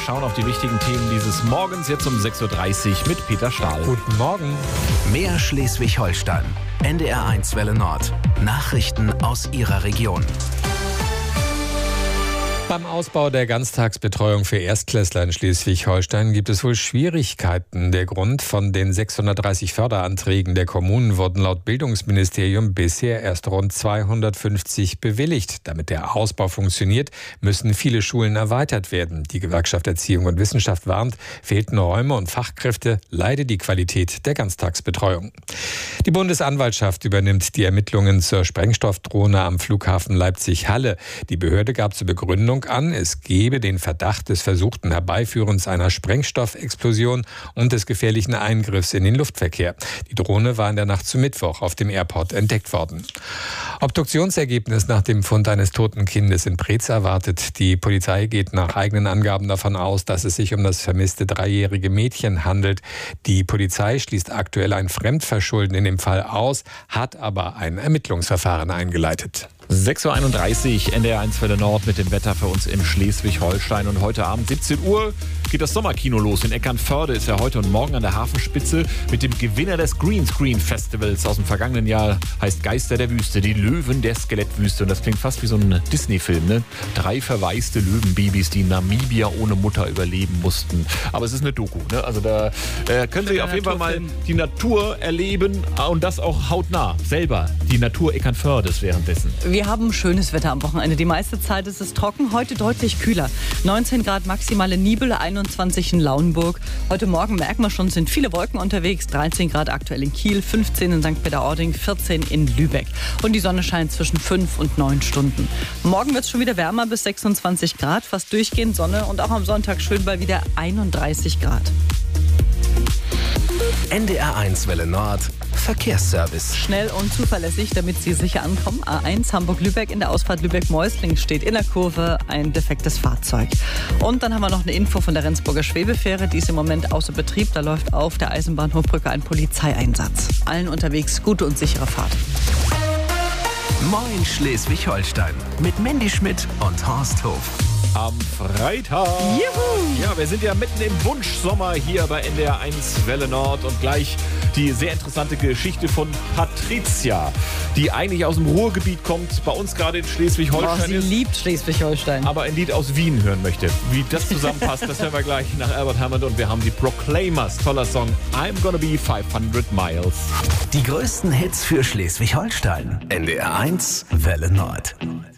schauen auf die wichtigen Themen dieses Morgens, jetzt um 6.30 Uhr mit Peter Stahl. Guten Morgen. Mehr Schleswig-Holstein. NDR1 Welle Nord. Nachrichten aus Ihrer Region. Beim Ausbau der Ganztagsbetreuung für Erstklässler in Schleswig-Holstein gibt es wohl Schwierigkeiten. Der Grund: von den 630 Förderanträgen der Kommunen wurden laut Bildungsministerium bisher erst rund 250 bewilligt. Damit der Ausbau funktioniert, müssen viele Schulen erweitert werden. Die Gewerkschaft Erziehung und Wissenschaft warnt, fehlten Räume und Fachkräfte, leide die Qualität der Ganztagsbetreuung. Die Bundesanwaltschaft übernimmt die Ermittlungen zur Sprengstoffdrohne am Flughafen Leipzig-Halle. Die Behörde gab zur Begründung an, es gebe den Verdacht des versuchten Herbeiführens einer Sprengstoffexplosion und des gefährlichen Eingriffs in den Luftverkehr. Die Drohne war in der Nacht zu Mittwoch auf dem Airport entdeckt worden. Obduktionsergebnis nach dem Fund eines toten Kindes in Preetz erwartet. Die Polizei geht nach eigenen Angaben davon aus, dass es sich um das vermisste 3-jährige Mädchen handelt. Die Polizei schließt aktuell ein Fremdverschulden in dem Fall aus, hat aber ein Ermittlungsverfahren eingeleitet. 6.31 Uhr, NDR1 Welle Nord mit dem Wetter für uns in Schleswig-Holstein. Und heute Abend 17 Uhr geht das Sommerkino los. In Eckernförde ist er heute und morgen an der Hafenspitze mit dem Gewinner des Greenscreen Festivals aus dem vergangenen Jahr. Heißt Geister der Wüste, die Löwen der Skelettwüste. Und das klingt fast wie so ein Disney-Film, ne? 3 verwaiste Löwenbabys, die in Namibia ohne Mutter überleben mussten. Aber es ist eine Doku, ne? Also da können Sie auf jeden Fall mal die Natur erleben und das auch hautnah. Selber die Natur Eckernfördes währenddessen. Wir haben schönes Wetter am Wochenende. Die meiste Zeit ist es trocken, heute deutlich kühler. 19 Grad maximale Nibel, 21 in Lauenburg. Heute Morgen merken wir schon, sind viele Wolken unterwegs. 13 Grad aktuell in Kiel, 15 in St. Peter-Ording, 14 in Lübeck. Und die Sonne scheint zwischen 5 und 9 Stunden. Morgen wird es schon wieder wärmer, bis 26 Grad, fast durchgehend Sonne. Und auch am Sonntag schön bei wieder 31 Grad. NDR1 Welle Nord. Verkehrsservice. Schnell und zuverlässig, damit Sie sicher ankommen. A1 Hamburg-Lübeck, in der Ausfahrt Lübeck-Meusling steht in der Kurve ein defektes Fahrzeug. Und dann haben wir noch eine Info von der Rendsburger Schwebefähre. Die ist im Moment außer Betrieb. Da läuft auf der Eisenbahnhochbrücke ein Polizeieinsatz. Allen unterwegs gute und sichere Fahrt. Moin Schleswig-Holstein. Mit Mandy Schmidt und Horst Hof. Am Freitag. Juhu. Ja, wir sind ja mitten im Wunschsommer hier bei NDR1 Welle Nord und gleich die sehr interessante Geschichte von Patricia, die eigentlich aus dem Ruhrgebiet kommt, bei uns gerade in Schleswig-Holstein Sie ist. liebt Schleswig-Holstein. Aber ein Lied aus Wien hören möchte. Wie das zusammenpasst, das hören wir gleich nach Albert Hammond und wir haben die Proclaimers, toller Song I'm Gonna Be 500 Miles. Die größten Hits für Schleswig-Holstein. NDR1 Welle Nord.